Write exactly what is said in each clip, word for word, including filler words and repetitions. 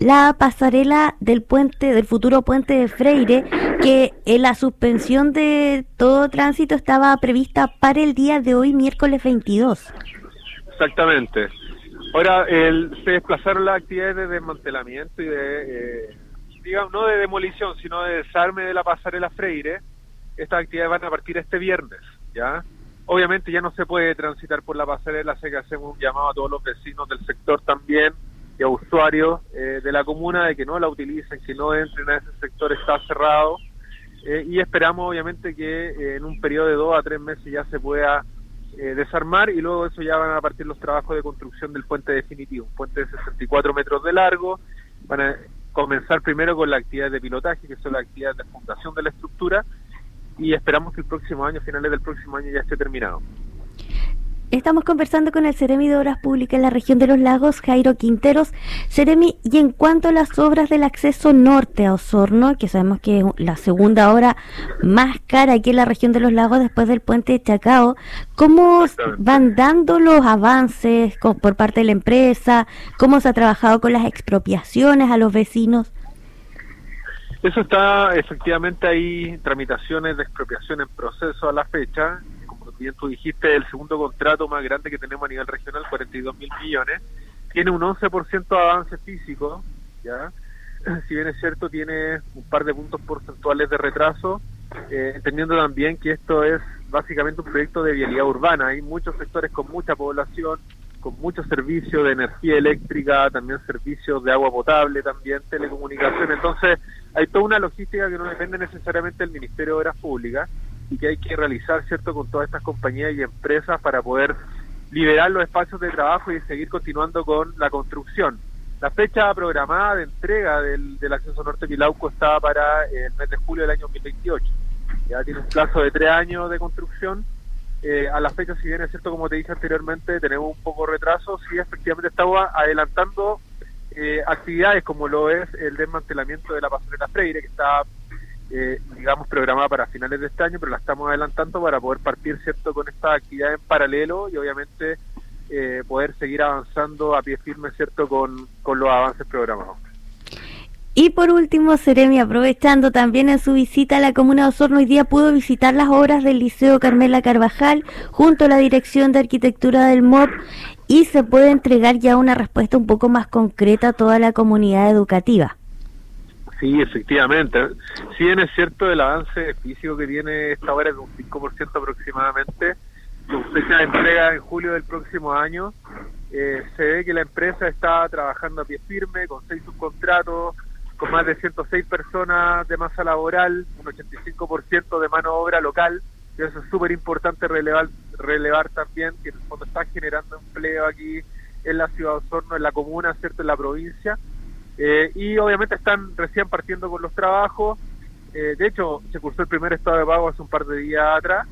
la pasarela del puente, del futuro puente de Freire, que en la suspensión de todo tránsito estaba prevista para el día de hoy, miércoles veintidós. Exactamente. Ahora, el, se desplazaron las actividades de desmantelamiento y de, eh, digamos, no de demolición, sino de desarme de la pasarela Freire. Estas actividades van a partir este viernes, ¿ya? Obviamente ya no se puede transitar por la pasarela, así que hacemos un llamado a todos los vecinos del sector también y a usuarios eh, de la comuna de que no la utilicen, que no entren a ese sector, está cerrado, eh, y esperamos obviamente que eh, en un periodo de dos a tres meses ya se pueda eh, desarmar, y luego eso ya van a partir los trabajos de construcción del puente definitivo, un puente de sesenta y cuatro metros de largo. Van a comenzar primero con la actividad de pilotaje, que son las actividades de fundación de la estructura, y esperamos que el próximo año, finales del próximo año, ya esté terminado. Estamos conversando con el Seremi de Obras Públicas en la región de Los Lagos, Jairo Quinteros. Seremi, y en cuanto a las obras del acceso norte a Osorno, que sabemos que es la segunda obra más cara aquí en la región de Los Lagos después del puente de Chacao, ¿cómo van dando los avances con, por parte de la empresa? ¿Cómo se ha trabajado con las expropiaciones a los vecinos? Eso está, efectivamente, hay tramitaciones de expropiación en proceso a la fecha. Como bien tú dijiste, el segundo contrato más grande que tenemos a nivel regional, cuarenta y dos mil millones, tiene un once por ciento de avance físico, ¿ya? Si bien es cierto, tiene un par de puntos porcentuales de retraso, eh, entendiendo también que esto es básicamente un proyecto de vialidad urbana. Hay muchos sectores con mucha población, con muchos servicios de energía eléctrica, también servicios de agua potable, también telecomunicación. Entonces hay toda una logística que no depende necesariamente del Ministerio de Obras Públicas y que hay que realizar, ¿cierto?, con todas estas compañías y empresas para poder liberar los espacios de trabajo y seguir continuando con la construcción. La fecha programada de entrega del, del acceso norte Pilauco está para el mes de julio del año dos mil veintiocho. Ya tiene un plazo de tres años de construcción. Eh, a la fecha, si bien es cierto, como te dije anteriormente, tenemos un poco de retraso, sí, efectivamente estamos adelantando eh, actividades como lo es el desmantelamiento de la pasarela Freire, que está, eh, digamos, programada para finales de este año, pero la estamos adelantando para poder partir, cierto, con esta actividad en paralelo y obviamente eh, poder seguir avanzando a pie firme, cierto, con, con los avances programados. Y por último, Seremi, aprovechando también en su visita a la comuna de Osorno, hoy día pudo visitar las obras del Liceo Carmela Carvajal junto a la Dirección de Arquitectura del M O P, y se puede entregar ya una respuesta un poco más concreta a toda la comunidad educativa. Sí, efectivamente. Si bien es cierto, el avance físico que tiene esta obra es de un cinco por ciento aproximadamente, con fecha de entrega en julio del próximo año, eh, se ve que la empresa está trabajando a pie firme, con seis subcontratos, con más de ciento seis personas de masa laboral, un ochenta y cinco por ciento de mano de obra local, y eso es súper importante relevar, relevar también, que en el fondo está generando empleo aquí en la ciudad de Osorno, en la comuna, ¿cierto?, en la provincia, eh, y obviamente están recién partiendo con los trabajos. Eh, de hecho, se cursó el primer estado de pago hace un par de días atrás,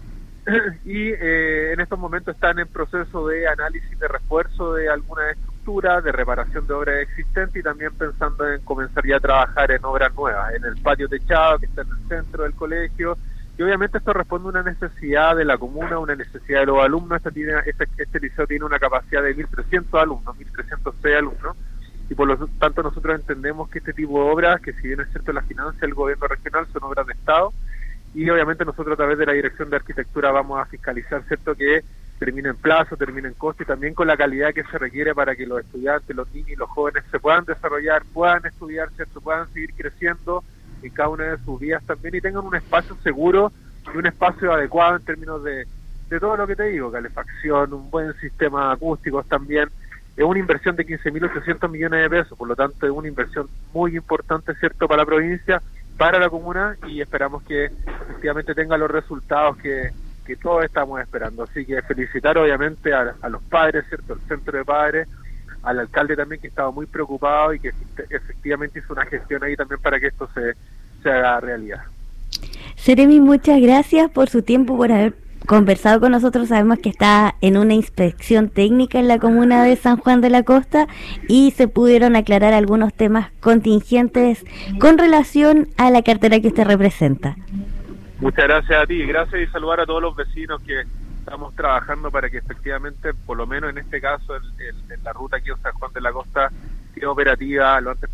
y eh, en estos momentos están en proceso de análisis de refuerzo de algunas estructuras, de reparación de obras existentes y también pensando en comenzar ya a trabajar en obras nuevas, en el patio techado que está en el centro del colegio, y obviamente esto responde a una necesidad de la comuna, una necesidad de los alumnos. Este, tiene, este, este liceo tiene una capacidad de mil trescientos alumnos, mil trescientos seis alumnos, y por lo tanto nosotros entendemos que este tipo de obras, que si bien es cierto la financia el gobierno regional, son obras de Estado, y obviamente nosotros a través de la Dirección de Arquitectura vamos a fiscalizar, cierto, que termine en plazo, termine en costo y también con la calidad que se requiere para que los estudiantes, los niños y los jóvenes se puedan desarrollar, puedan estudiar, cierto, puedan seguir creciendo en cada una de sus vidas también y tengan un espacio seguro y un espacio adecuado en términos de, de todo lo que te digo, calefacción, un buen sistema acústico también. Es una inversión de quince mil ochocientos millones de pesos, por lo tanto es una inversión muy importante, cierto, para la provincia, para la comuna, y esperamos que efectivamente tenga los resultados que, que todos estamos esperando. Así que felicitar obviamente a, a los padres, cierto, al centro de padres, al alcalde también, que estaba muy preocupado y que efectivamente hizo una gestión ahí también para que esto se, se haga realidad. Seremi, muchas gracias por su tiempo, por haber conversado con nosotros. Sabemos que está en una inspección técnica en la comuna de San Juan de la Costa y se pudieron aclarar algunos temas contingentes con relación a la cartera que usted representa. Muchas gracias a ti, gracias, y saludar a todos los vecinos que estamos trabajando para que efectivamente, por lo menos en este caso, en, en, en la ruta aquí en San Juan de la Costa, quede operativa lo antes